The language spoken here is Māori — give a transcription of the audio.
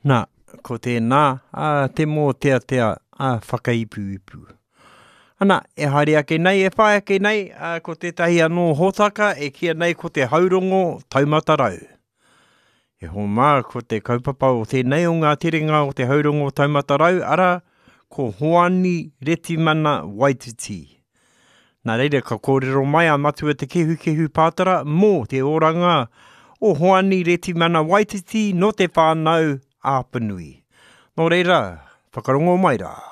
Nā, ko tēnā, te mō tea whakaipu-ipu. Ana, e haere ake nei, e whae ake nei, ko tētahi anō hōtaka, e kia nei ko te haurongo taumata rau. E ho mā, ko te kaupapa o tēnei o ngā terenga o te haurongo taumata rau, ara, ko Hoani Retimana Waititi. Nā reira, ka kōrero mai a matua te kehu pātara mō te oranga o Hoani Retimana Waititi no te whānau Āpanui. Nō reira, whakarongo mai rā.